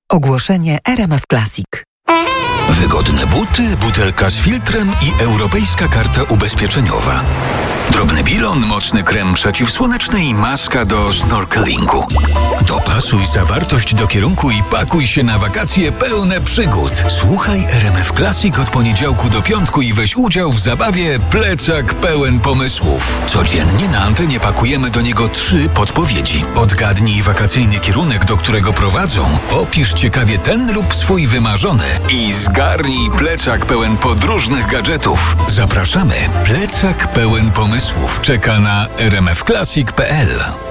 Ogłoszenie RMF Classic. Wygodne buty, butelka z filtrem i europejska karta ubezpieczeniowa. Drobny bilon, mocny krem przeciwsłoneczny i maska do snorkelingu. Dopasuj zawartość do kierunku i pakuj się na wakacje pełne przygód. Słuchaj RMF Classic od poniedziałku do piątku i weź udział w zabawie Plecak pełen pomysłów. Codziennie na antenie pakujemy do niego 3 podpowiedzi. Odgadnij wakacyjny kierunek, do którego prowadzą. Opisz ciekawie ten lub swój wymarzony. I zgarnij plecak pełen podróżnych gadżetów. Zapraszamy. Plecak pełen pomysłów czeka na rmfclassic.pl.